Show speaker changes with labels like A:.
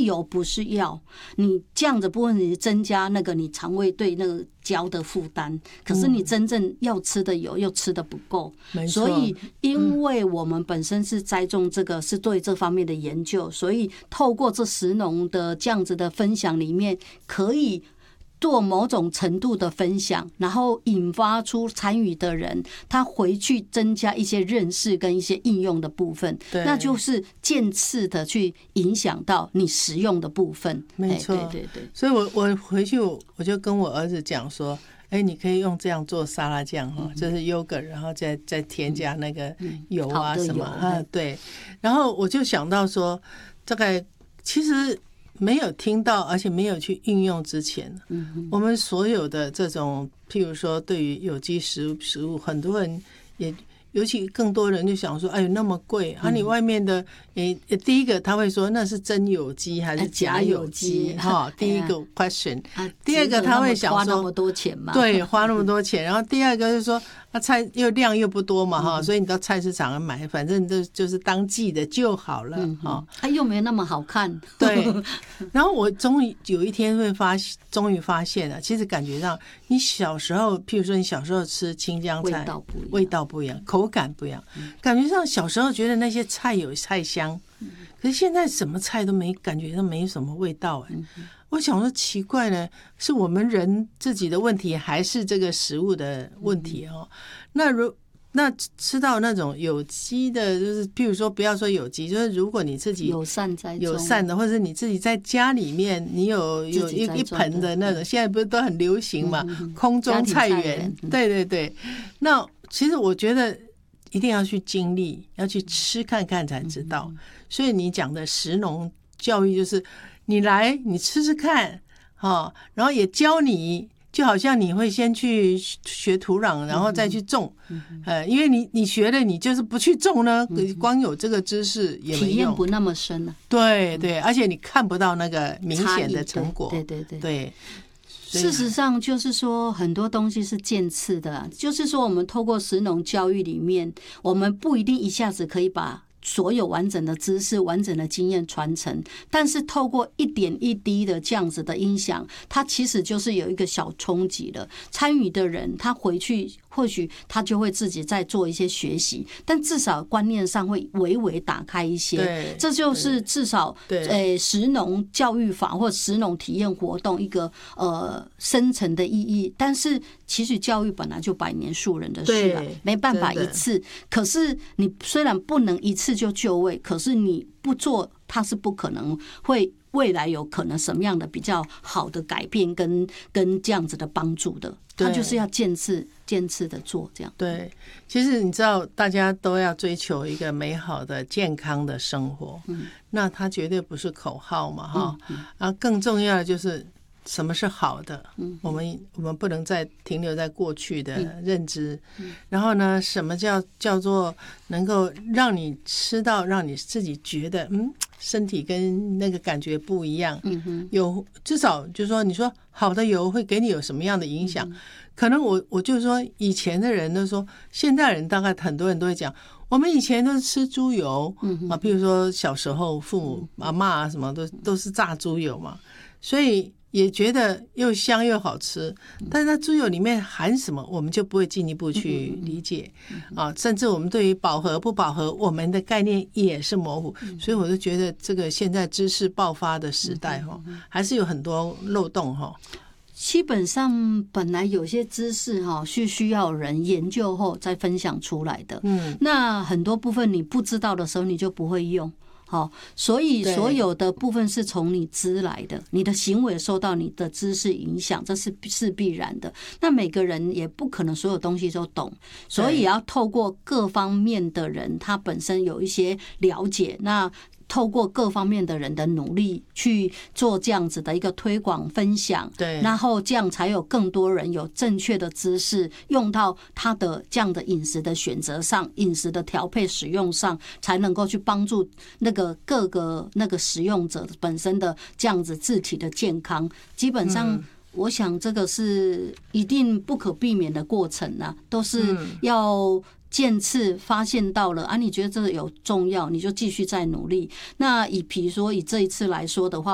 A: 油不是药，你这样子部分你增加那个你肠胃对那个胶的负担，可是你真正要吃的油又吃的不够，所以因为我们本身是栽种这个是对这方面的研究，所以透过这食农的这样子的分享里面，可以做某种程度的分享，然后引发出参与的人他回去增加一些认识跟一些应用的部分，那就是渐次的去影响到你实用的部分。
B: 没错，对。所以我回去我就跟我儿子讲说，你可以用这样做沙拉酱哈，就是 yogurt， 然后再添加那个油啊什么对。然后我就想到说，大概其实没有听到，而且没有去运用之前，我们所有的这种，譬如说对于有机食物，很多人也，尤其更多人就想说，哎呦那么贵啊！你外面的，第一个他会说那是真有机还是假有机？哈，第一个 question。第二个他会想说，
A: 花那么多钱嘛？
B: 对，花那么多钱。然后第二个就是说，菜又量又不多嘛，哈，所以你到菜市场买，反正就是当季的就好了，哈。
A: 又没那么好看。
B: 对。然后我终于有一天终于发现了，其实感觉上，你小时候，譬如说你小时候吃青江菜，味道不一样，口感不一样，感觉上小时候觉得那些菜有菜香，可是现在什么菜都没感觉，都没什么味道我想说奇怪呢，是我们人自己的问题，还是这个食物的问题那吃到那种有机的，就是譬如说不要说有机，就是如果你自己
A: 友善
B: 的，或者你自己在家里面，你有一盆的那种，现在不是都很流行嘛，空中菜园，对。那其实我觉得一定要去经历，要去吃看看才知道。所以你讲的食农教育就是你来你吃吃看，然后也教你。就好像你会先去学土壤，然后再去种，因为你学了，你就是不去种呢，光有这个知识也没用，
A: 体验不那么深了。
B: 对，而且你看不到那个明显的成果。对。
A: 事实上就是说很多东西是渐次的，就是说我们透过食农教育里面，我们不一定一下子可以把所有完整的知识、完整的经验传承，但是透过一点一滴的这样子的影响，它其实就是有一个小冲击了。参与的人他回去或许他就会自己再做一些学习，但至少观念上会微微打开一些。这就是至少食农教育法或食农体验活动一个深层的意义。但是其实教育本来就百年树人的事啊，没办法一次。可是你虽然不能一次就就位，可是你不做，它是不可能会未来有可能什么样的比较好的改变跟这样子的帮助的。它就是要渐次的做这样。
B: 对，其实你知道大家都要追求一个美好的健康的生活，那它绝对不是口号嘛，更重要的就是什么是好的，我们不能再停留在过去的认知，然后呢，什么叫做能够让你吃到让你自己觉得身体跟那个感觉不一样，有至少就是说，你说好的油会给你有什么样的影响？可能我就说以前的人都说，现代人大概很多人都会讲，我们以前都是吃猪油比如说小时候父母阿嬷什么都是炸猪油嘛，所以也觉得又香又好吃，但是那猪油里面含什么，我们就不会进一步去理解甚至我们对于饱和不饱和，我们的概念也是模糊，所以我就觉得这个现在知识爆发的时代还是有很多漏洞
A: 基本上本来有些知识是需要人研究后再分享出来的，那很多部分你不知道的时候你就不会用。所以所有的部分是从你知来的，你的行为受到你的知识影响，这是必然的。那每个人也不可能所有东西都懂，所以也要透过各方面的人，他本身有一些了解，那透过各方面的人的努力去做这样子的一个推广分享，然后这样才有更多人有正确的知识用到他的这样的饮食的选择上，饮食的调配使用上，才能够去帮助那个各个那个使用者本身的这样子自体的健康。基本上我想这个是一定不可避免的过程啊，都是要渐次发现到了你觉得这个有重要，你就继续再努力。那比如说以这一次来说的话，